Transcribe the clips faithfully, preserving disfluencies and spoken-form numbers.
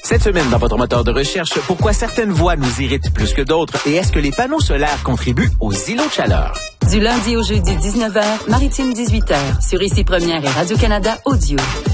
Cette semaine, dans votre moteur de recherche, pourquoi certaines voix nous irritent plus que d'autres et est-ce que les panneaux solaires contribuent aux îlots de chaleur? Du lundi au jeudi, dix-neuf heures, Maritime dix-huit heures, sur Ici Première et Radio-Canada Audio.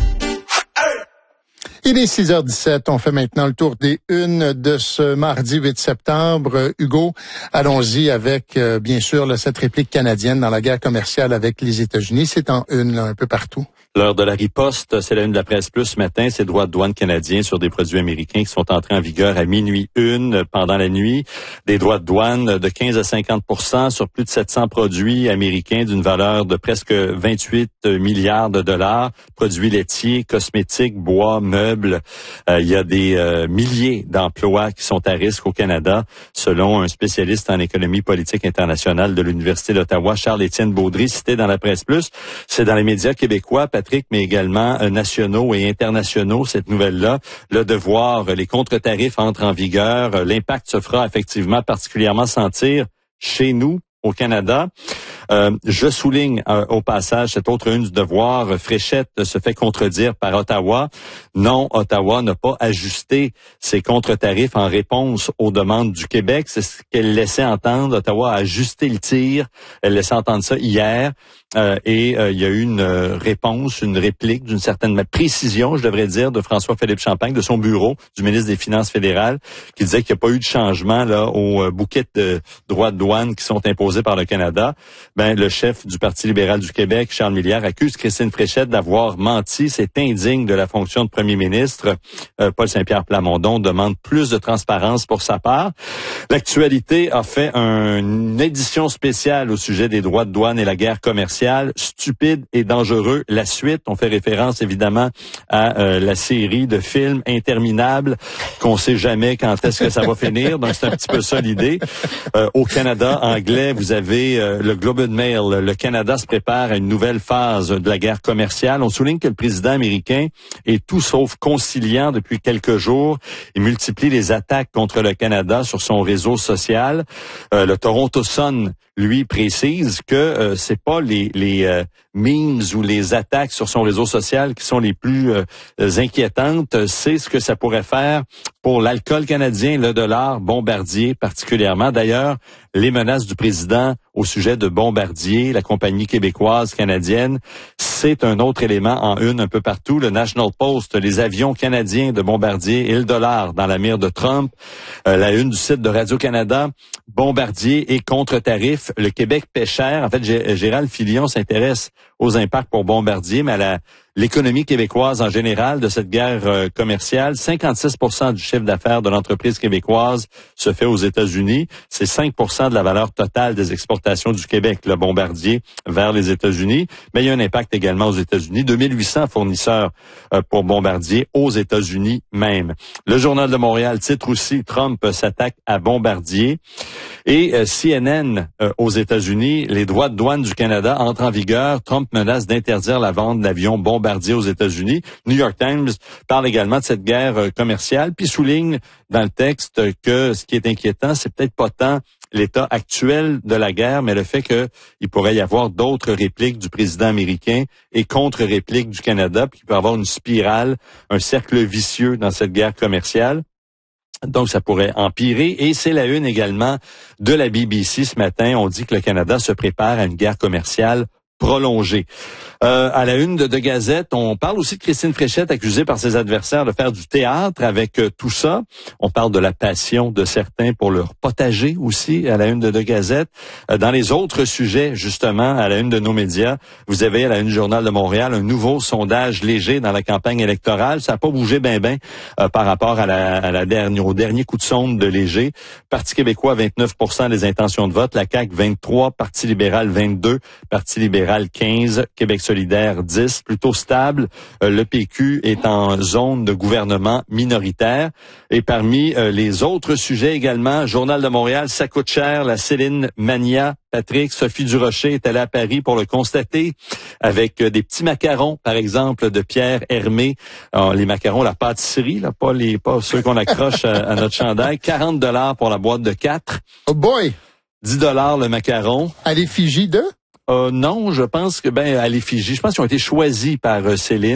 Il est six heures dix-sept. On fait maintenant le tour des unes de ce mardi huit septembre. Hugo, allons-y avec, euh, bien sûr, là, cette réplique canadienne dans la guerre commerciale avec les États-Unis. C'est en une, là, un peu partout. L'heure de la riposte, c'est la une de la presse plus ce matin. C'est droits de douane canadiens sur des produits américains qui sont entrés en vigueur à minuit une pendant la nuit. Des droits de douane de quinze à cinquante pour cent sur plus de sept cents produits américains d'une valeur de presque vingt-huit milliards de dollars. Produits laitiers, cosmétiques, bois, meubles. Euh, il y a des euh, milliers d'emplois qui sont à risque au Canada, selon un spécialiste en économie politique internationale de l'Université d'Ottawa, Charles-Étienne Baudry, cité dans la presse plus. C'est dans les médias québécois, Patrick, mais également euh, nationaux et internationaux, cette nouvelle-là. Le devoir, les contre-tarifs entrent en vigueur. L'impact se fera effectivement particulièrement sentir chez nous, au Canada. Euh, je souligne euh, au passage cette autre une du devoir. Fréchette se fait contredire par Ottawa. Non, Ottawa n'a pas ajusté ses contre-tarifs en réponse aux demandes du Québec. C'est ce qu'elle laissait entendre. Ottawa a ajusté le tir. Elle laissait entendre ça hier. Euh, et euh, il y a eu une euh, réponse, une réplique d'une certaine précision, je devrais dire, de François-Philippe Champagne, de son bureau, du ministre des Finances fédérales, qui disait qu'il n'y a pas eu de changement là au euh, bouquet de droits de douane qui sont imposés par le Canada. Ben, le chef du Parti libéral du Québec, Charles Millière, accuse Christine Fréchette d'avoir menti. C'est indigne de la fonction de premier ministre. Euh, Paul Saint-Pierre Plamondon demande plus de transparence pour sa part. L'actualité a fait un, une édition spéciale au sujet des droits de douane et la guerre commerciale. Stupide et dangereux. La suite, on fait référence évidemment à euh, la série de films interminables qu'on sait jamais quand est-ce que ça va finir. Donc c'est un petit peu ça l'idée. Euh, au Canada anglais, vous avez euh, le Globe and Mail. Le Canada se prépare à une nouvelle phase de la guerre commerciale. On souligne que le président américain est tout sauf conciliant depuis quelques jours. Il multiplie les attaques contre le Canada sur son réseau social. Euh, le Toronto Sun, lui, précise que euh, c'est pas les, les euh, memes ou les attaques sur son réseau social qui sont les plus euh, inquiétantes, c'est ce que ça pourrait faire pour l'alcool canadien, le dollar, Bombardier particulièrement. D'ailleurs, les menaces du président au sujet de Bombardier, la compagnie québécoise canadienne, c'est un autre élément en une un peu partout. Le National Post, les avions canadiens de Bombardier et le dollar dans la mire de Trump. Euh, la une du site de Radio-Canada, Bombardier et contre-tarifs. Le Québec paie cher. En fait, Gérald Filion s'intéresse aux impacts pour Bombardier, mais à la l'économie québécoise en général de cette guerre euh, commerciale. cinquante-six pour cent du chiffre d'affaires de l'entreprise québécoise se fait aux États-Unis. C'est cinq pour cent de la valeur totale des exportations du Québec, le Bombardier, vers les États-Unis. Mais il y a un impact également aux États-Unis. deux mille huit cents fournisseurs euh, pour Bombardier aux États-Unis même. Le Journal de Montréal titre aussi « Trump s'attaque à Bombardier ». Et euh, C N N euh, aux États-Unis, les droits de douane du Canada entrent en vigueur. Trump menace d'interdire la vente d'avions Bombardier aux États-Unis. New York Times parle également de cette guerre euh, commerciale, puis souligne dans le texte que ce qui est inquiétant, c'est peut-être pas tant l'état actuel de la guerre, mais le fait qu'il pourrait y avoir d'autres répliques du président américain et contre-répliques du Canada, puis qu'il peut y avoir une spirale, un cercle vicieux dans cette guerre commerciale. Donc, ça pourrait empirer. Et c'est la une également de la B B C ce matin. On dit que le Canada se prépare à une guerre commerciale prolongée. Euh, à la une de, de Gazette, on parle aussi de Christine Fréchette, accusée par ses adversaires de faire du théâtre avec euh, tout ça. On parle de la passion de certains pour leur potager aussi, à la une de, de Gazette. Euh, dans les autres sujets, justement, à la une de nos médias, vous avez à la une du Journal de Montréal un nouveau sondage léger dans la campagne électorale. Ça n'a pas bougé ben ben euh, par rapport à la, à la dernière, au dernier coup de sonde de Léger. Parti québécois, vingt-neuf pour cent des intentions de vote. La C A Q, vingt-trois. Parti libéral, vingt-deux. Parti libéral, quinze. Québec solidaire, dix. Plutôt stable. Euh, le P Q est en zone de gouvernement minoritaire. Et parmi euh, les autres sujets également, Journal de Montréal, ça coûte cher. La Céline Mania. Patrick, Sophie Durocher est allée à Paris pour le constater avec euh, des petits macarons, par exemple, de Pierre Hermé. Alors, les macarons, la pâtisserie, là, pas les, pas ceux qu'on accroche à, à notre chandail. quarante dollars pour la boîte de quatre. Oh boy! dix dollars le macaron. À l'effigie de? Euh, non, je pense que, ben, à l'effigie, je pense qu'ils ont été choisis par euh, Céline.